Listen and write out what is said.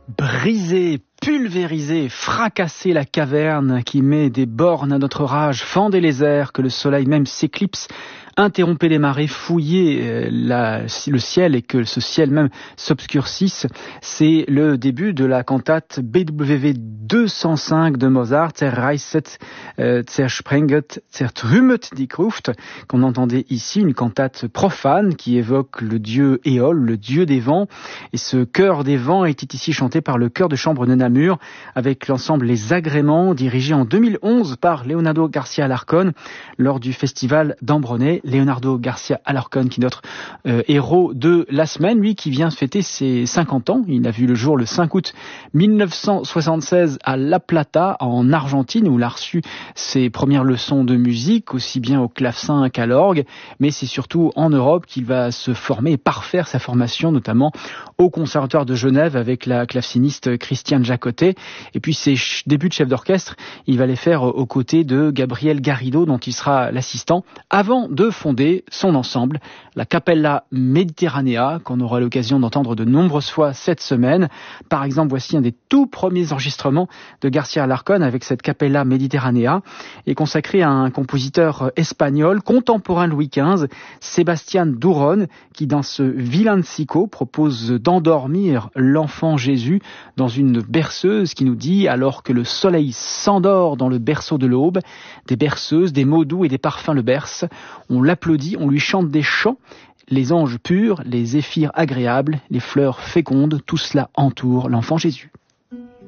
Briser, pulvériser, fracasser la caverne qui met des bornes à notre rage, fendez les airs, que le soleil même s'éclipse, interrompez les marées, fouillez le ciel et que ce ciel même s'obscurcisse. C'est le début de la cantate BWV 205 de Mozart, Zerreißet, Zersprenget, Zertrümmet die Gruft, qu'on entendait ici, une cantate profane qui évoque le dieu Éole, le dieu des vents. Et ce chœur des vents était ici chanté par le chœur de chambre de Namur avec l'ensemble Les Agréments, dirigé en 2011 par Leonardo Garcia Alarcón lors du festival d'Ambronay. Leonardo Garcia Alarcón, qui est notre héros de la semaine, lui qui vient fêter ses 50 ans. Il a vu le jour le 5 août 1976 à La Plata, en Argentine, où il a reçu ses premières leçons de musique, aussi bien au clavecin qu'à l'orgue. Mais c'est surtout en Europe qu'il va se former et parfaire sa formation, notamment au Conservatoire de Genève avec la claveciniste Christiane Jacotet. Et puis ses débuts de chef d'orchestre, il va les faire aux côtés de Gabriel Garrido, dont il sera l'assistant, avant de fonder son ensemble, la Capella Mediterranea, qu'on aura l'occasion d'entendre de nombreuses fois cette semaine. Par exemple, voici un des tout premiers enregistrements de Garcia Alarcón avec cette Capella Mediterranea, et consacré à un compositeur espagnol contemporain Louis XV, Sebastián Durón, qui dans ce Villancico propose d'endormir l'enfant Jésus dans une berceuse qui nous dit: alors que le soleil s'endort dans le berceau de l'aube, des berceuses, des mots doux et des parfums le bercent. On l'applaudit, on lui chante des chants, les anges purs, les zéphyrs agréables, les fleurs fécondes, tout cela entoure l'enfant Jésus.